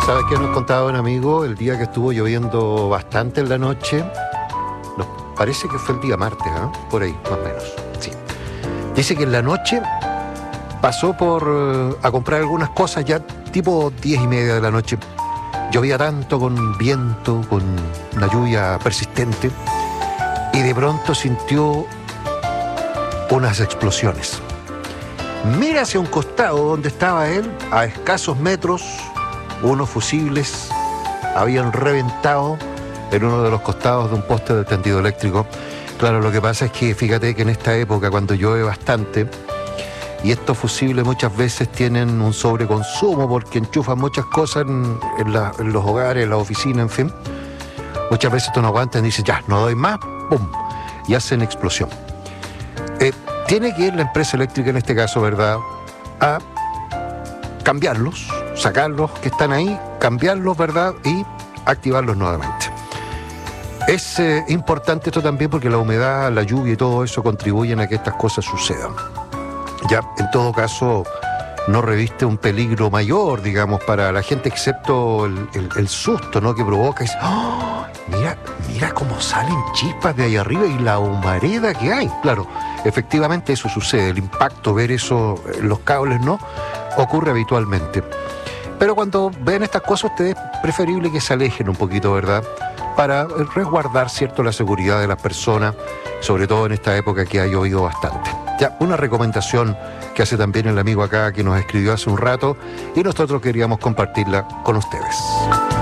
¿Sabes qué nos contaba un amigo el día que estuvo lloviendo bastante en la noche? Nos parece que fue el día martes, ¿eh? Por ahí, más o menos. Sí. Dice que en la noche pasó a comprar algunas cosas ya tipo 10:30 de la noche. Llovía tanto, con viento, con una lluvia persistente, y de pronto sintió unas explosiones. Mira hacia un costado donde estaba él, a escasos metros, unos fusibles habían reventado en uno de los costados de un poste de tendido eléctrico. Claro, lo que pasa es que fíjate que en esta época, cuando llueve bastante, y estos fusibles muchas veces tienen un sobreconsumo porque enchufan muchas cosas en los hogares, en la oficina, en fin. Muchas veces tú no aguantas y dices, ya, no doy más, ¡pum! Y hacen explosión. Tiene que ir la empresa eléctrica, en este caso, ¿verdad?, a cambiarlos, sacarlos que están ahí, cambiarlos, ¿verdad?, y activarlos nuevamente. Es importante esto también porque la humedad, la lluvia y todo eso contribuyen a que estas cosas sucedan. Ya, en todo caso, no reviste un peligro mayor, digamos, para la gente, excepto el susto, ¿no?, que provoca. Es, ¡oh! Mira cómo salen chispas de ahí arriba y la humareda que hay. Claro, efectivamente eso sucede. El impacto, ver eso, los cables, ¿no?, ocurre habitualmente. Pero cuando ven estas cosas, ustedes es preferible que se alejen un poquito, ¿verdad?, para resguardar, ¿cierto?, la seguridad de las personas, sobre todo en esta época que ha llovido bastante. Ya, una recomendación que hace también el amigo acá que nos escribió hace un rato y nosotros queríamos compartirla con ustedes.